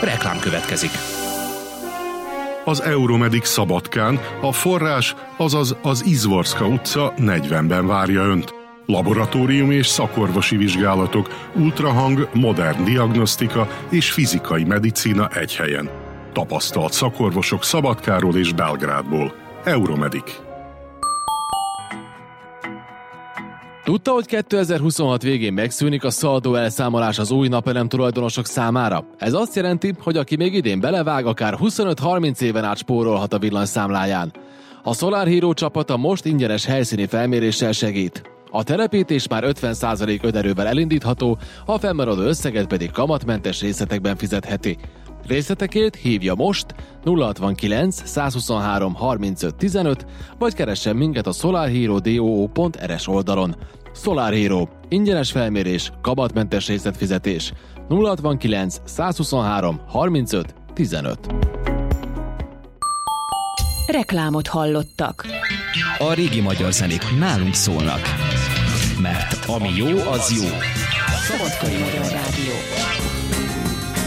Reklám következik. Az Euromedik Szabadkán a forrás, azaz az Izvorska utca 40-ben várja Önt. Laboratórium és szakorvosi vizsgálatok, ultrahang, modern diagnosztika és fizikai medicína egy helyen. Tapasztalt szakorvosok Szabadkáról és Belgrádból. Euromedik. Tudta, hogy 2026 végén megszűnik a szaldó elszámolás az új napelem tulajdonosok számára? Ez azt jelenti, hogy aki még idén belevág, akár 25-30 éven át spórolhat a villanyszámláján. A Solar Hero csapata most ingyenes helyszíni felméréssel segít. A telepítés már 50% önerővel elindítható, a fennmaradó összeget pedig kamatmentes részletekben fizetheti. Részletekért hívja most 069 123 35 15, vagy keressen minket a solarhero.do.rs oldalon. Solar Hero. Ingyenes felmérés, kamatmentes részletfizetés. 069 123 35 15. Reklámot hallottak. A régi magyar zenék nálunk szólnak. Mert ami jó, az jó. Szabadkai Magyar Rádió.